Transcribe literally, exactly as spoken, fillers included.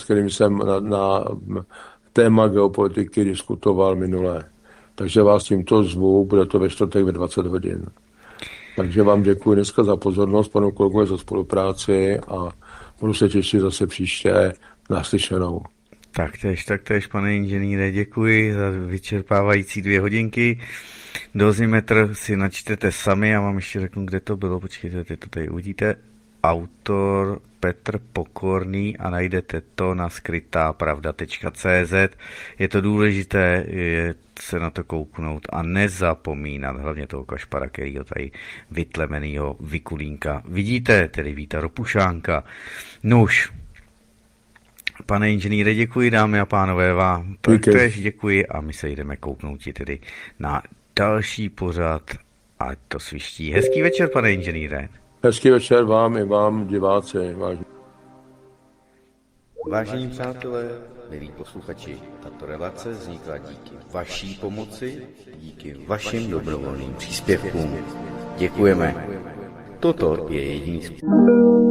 kterým jsem na, na téma geopolitiky diskutoval minule. Takže vás tímto zvu, bude to ve čtvrtek ve dvacet hodin. Takže vám děkuji dneska za pozornost, panu kolegovi za spolupráci a budu se těšit zase příště naslyšenou. Taktéž, taktéž, pane inženýre, děkuji za vyčerpávající dvě hodinky. Dozimetr si načtete sami, já vám ještě řeknu, kde to bylo, počkejte, ty to tady uvidíte. Autor Petr Pokorný a najdete to na skrytá pravda tečka cé zet. Je to důležité je se na to kouknout a nezapomínat, hlavně toho kašpara, kterýho tady vytlemenýho vykulínka vidíte, tedy Víta Ropušánka. Nuž, pane inženýre, děkuji, dámy a pánové, vám taktéž děkuji a my se jdeme kouknout tedy na další pořad, ať to sviští. Hezký večer, pane inženýre. Hezký večer vám i vám, diváci. Vážení. Vážení přátelé, milí posluchači, tato relace vznikla díky vaší pomoci, díky vašim dobrovolným příspěvkům. Děkujeme. Toto je jediný způsob.